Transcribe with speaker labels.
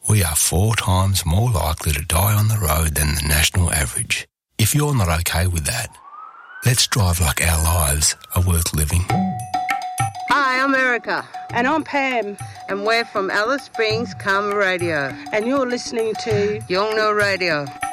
Speaker 1: we are 4 times more likely to die on the road than the national average. If you're not okay with that, let's drive like our lives are worth living.
Speaker 2: Hi, I'm Erica.
Speaker 3: And I'm Pam.
Speaker 2: And we're from Alice Springs Karma Radio.
Speaker 3: And you're listening to
Speaker 2: Yolngu Radio.